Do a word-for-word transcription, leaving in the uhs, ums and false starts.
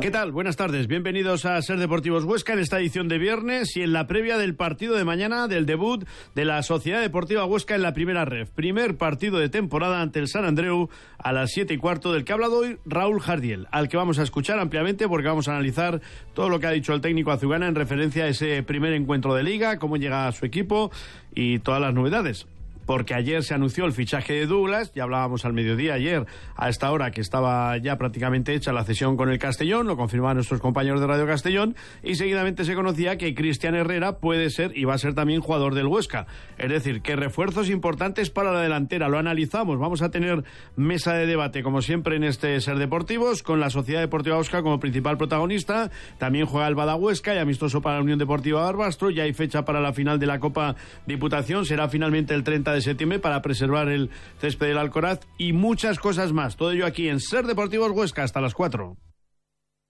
¿Qué tal? Buenas tardes. Bienvenidos a Ser Deportivos Huesca en esta edición de viernes y en la previa del partido de mañana del debut de la Sociedad Deportiva Huesca en la primera ref. Primer partido de temporada ante el Sant Andreu a las siete y cuarto, del que ha hablado hoy Raúl Jardiel, al que vamos a escuchar ampliamente porque vamos a analizar todo lo que ha dicho el técnico azulgrana en referencia a ese primer encuentro de Liga, cómo llega a su equipo y todas las novedades. Porque ayer se anunció el fichaje de Douglas, ya hablábamos al mediodía ayer, a esta hora que estaba ya prácticamente hecha la cesión con el Castellón, lo confirmaban nuestros compañeros de Radio Castellón, y seguidamente se conocía que Cristian Herrera puede ser y va a ser también jugador del Huesca. Es decir, que refuerzos importantes para la delantera, lo analizamos, vamos a tener mesa de debate como siempre en este Ser Deportivos, con la Sociedad Deportiva Huesca como principal protagonista, también juega el Bada Huesca y amistoso para la Unión Deportiva Barbastro, ya hay fecha para la final de la Copa Diputación, será finalmente el treinta de septiembre para preservar el césped del Alcoraz y muchas cosas más. Todo ello aquí en Ser Deportivos Huesca hasta las cuatro.